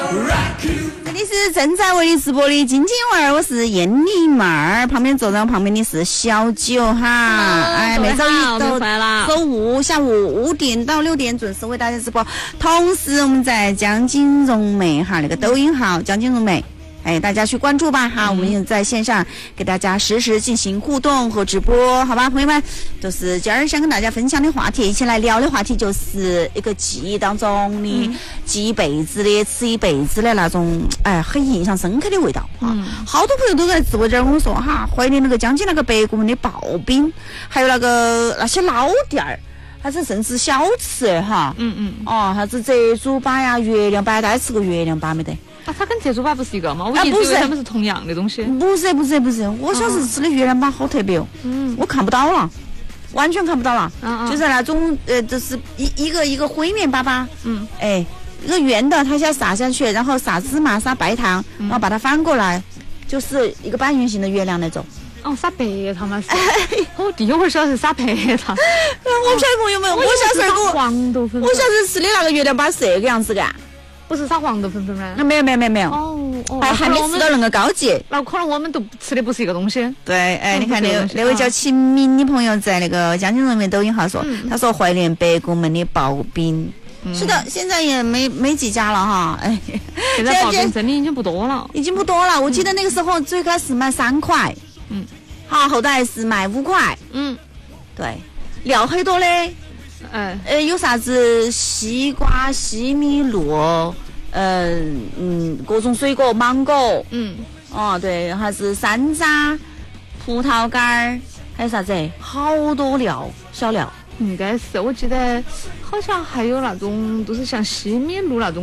这里是正在为你直播的津津有味，我是燕妮妹儿，旁边坐在我旁边的是小九哈。哎，每周一到周五下午5点到6点准时为大家直播。同时我们在江金融美哈那个抖音号江金融美。哎，大家去关注吧哈！我们也在线上给大家实时进行互动和直播，好吧，朋友们，都是今儿想跟大家分享的话题，一起来聊的话题就是一个记忆当中的记一辈子的、吃一辈子的那种，哎，很印象深刻的味道哈。好多朋友都在直播间跟我说哈，怀念那个江津那个北国门的刨冰，还有那些老店儿。还是甚至小吃哈，啥子折竹粑呀、月亮粑，大家吃过月亮粑没得？ 啊，它跟折竹粑不是一个吗？我一直以为它们是同样的东西。 不是，我小时候吃的月亮粑好特别哦，我看不到了，完全看不到了，就是那种就是一个灰面粑粑，哎，一个圆的，它先撒下去，然后撒芝麻、撒白糖，然后把它翻过来，就是一个半圆形的月亮那种。 哦，撒白糖嘛是。我第一会儿晓得是撒白糖。 我小朋友们，我小时候黄豆粉。 我小时候吃的那个月亮粑是这个样子的。 不是撒黄豆粉吗？ 没有。 哦， 还没吃到那个高级。 那可能我们都吃的不是一个东西。 对，哎，你看那位叫秦明的朋友在那个江津人民抖音号说，他说怀念北国门的刨冰。是的，现在也没几家了哈。哎， 现在刨冰真的已经不多了。 我记得那个时候最开始卖3块。好，后来是卖5块。对，料很多的。有啥子西瓜、西米露，各种水果，芒果。对，还是山楂、葡萄干，还有啥子？好多料，小料。 应该是，我记得好像还有那种，都是像西米露那种。